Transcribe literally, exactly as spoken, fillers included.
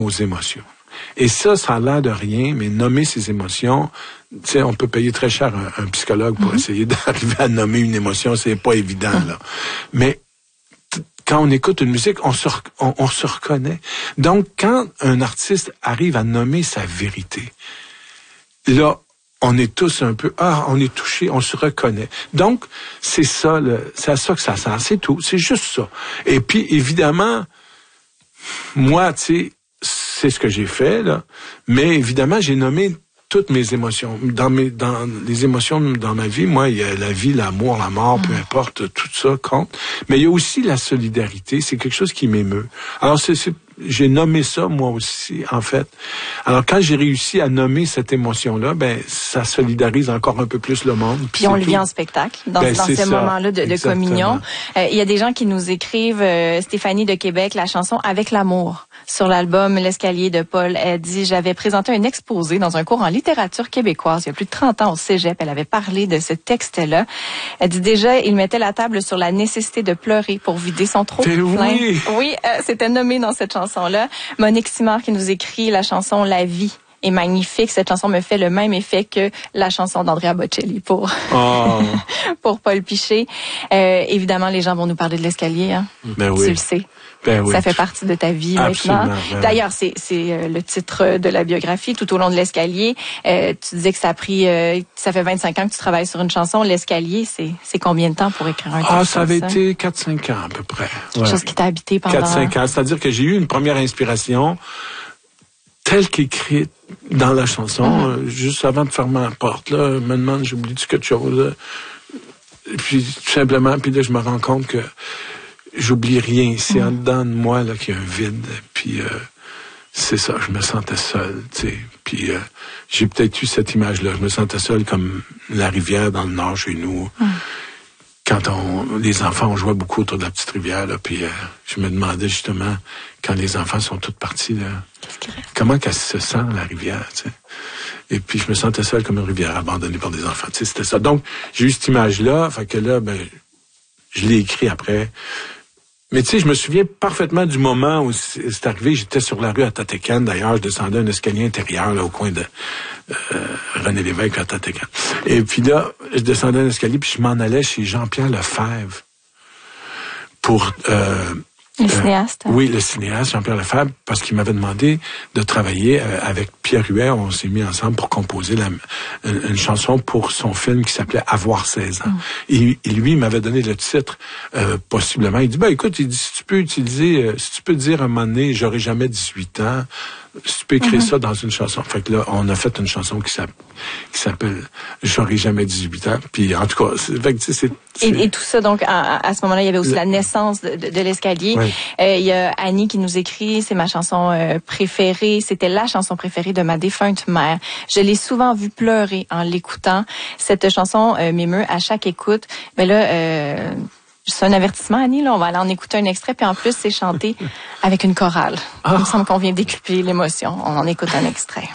aux émotions. Et ça, ça a l'air de rien, mais nommer ses émotions, tu sais, on peut payer très cher un, un psychologue pour mm-hmm. essayer d'arriver à nommer une émotion, c'est pas évident, là. Mais t- quand on écoute une musique, on se, re- on, on se reconnaît. Donc, quand un artiste arrive à nommer sa vérité, là, on est tous un peu, ah, on est touché, on se reconnaît. Donc, c'est ça, le, c'est à ça que ça sert, c'est tout, c'est juste ça. Et puis, évidemment, moi, tu sais, c'est ce que j'ai fait, là. Mais évidemment, j'ai nommé toutes mes émotions. Dans mes, dans les émotions dans ma vie, moi, il y a la vie, l'amour, la mort, mmh. peu importe, tout ça compte. Mais il y a aussi la solidarité. C'est quelque chose qui m'émeut. Alors, c'est, c'est, j'ai nommé ça, moi aussi, en fait. Alors, quand j'ai réussi à nommer cette émotion-là, ben, ça solidarise encore un peu plus le monde. Puis, puis on le vit en spectacle, dans, ben, dans ces moments-là de, de communion. Euh, il y a des gens qui nous écrivent, euh, Stéphanie de Québec, la chanson « Avec l'amour ». Sur l'album L'Escalier de Paul, elle dit « J'avais présenté un exposé dans un cours en littérature québécoise il y a plus de trente ans au cégep. Elle avait parlé de ce texte-là. Elle dit déjà, il mettait la table sur la nécessité de pleurer pour vider son trop-plein. » Oui, oui euh, c'était nommé dans cette chanson-là. Monique Simard qui nous écrit la chanson « La vie ». Est magnifique. Cette chanson me fait le même effet que la chanson d'Andrea Bocelli pour oh. pour Paul Piché. Euh, évidemment, les gens vont nous parler de l'escalier. Hein? Ben oui. Tu le sais. Ben oui. Ça fait partie de ta vie Absolument, maintenant. ben D'ailleurs, c'est c'est euh, le titre de la biographie, Tout au long de l'escalier. Euh, tu disais que ça a pris, euh, ça fait vingt-cinq ans que tu travailles sur une chanson. L'escalier, c'est c'est combien de temps pour écrire un texte? Ah, ça avait ça? été quatre cinq ans à peu près. Quelque ouais. chose qui t'a habité pendant... quatre cinq ans. C'est-à-dire que j'ai eu une première inspiration telle qu'écrite dans la chanson, mm-hmm. euh, juste avant de fermer la porte, là, me demande, j'oublie-tu quelque chose, là. Et puis, tout simplement, puis là, je me rends compte que j'oublie rien. C'est mm-hmm. en dedans de moi, là, qu'il y a un vide. Puis, euh, c'est ça, je me sentais seul, tu sais. Puis, euh, j'ai peut-être eu cette image-là. Je me sentais seul comme la rivière dans le nord chez nous. Mm. Quand on, les enfants, on jouait beaucoup autour de la petite rivière, là, puis euh, je me demandais justement, quand les enfants sont tous partis, là, comment qu'elle se sent, la rivière, tu sais. Et puis, je me sentais seul comme une rivière abandonnée par des enfants, tu sais, c'était ça. Donc, j'ai eu cette image-là, fait que là, ben, je l'ai écrit après. Mais tu sais, je me souviens parfaitement du moment où c'est arrivé. J'étais sur la rue à Tatécan. D'ailleurs, je descendais un escalier intérieur, là, au coin de euh, René Lévesque à Tatécan. Et puis là, je descendais un escalier, puis je m'en allais chez Jean-Pierre Lefebvre pour... Euh, le cinéaste. Euh, oui, le cinéaste, Jean-Pierre Lefebvre, parce qu'il m'avait demandé de travailler euh, avec Pierre Huet. On s'est mis ensemble pour composer la, une, une chanson pour son film qui s'appelait Avoir seize ans. Mm. Et, et lui, il m'avait donné le titre, euh, possiblement. Il dit, ben écoute, il dit, si tu peux utiliser, euh, si tu peux dire à un moment donné, j'aurai jamais dix-huit ans, si tu peux écrire mm-hmm. ça dans une chanson. Fait que là, on a fait une chanson qui s'appelle, qui s'appelle J'aurai jamais dix-huit ans. Puis en tout cas, c'est, fait que, c'est, c'est... Et, et tout ça, donc, à, à ce moment-là, il y avait aussi le... la naissance de, de, de l'escalier. Oui. Euh, il y a Annie qui nous écrit, c'est ma chanson euh, préférée. C'était la chanson préférée de ma défunte mère. Je l'ai souvent vue pleurer en l'écoutant. Cette chanson euh, m'émeut à chaque écoute. Mais là... Euh, c'est un avertissement, Annie, là. On va aller en écouter un extrait, puis en plus, c'est chanté avec une chorale. Ah. Il me semble qu'on vient décupler l'émotion. On en écoute un extrait.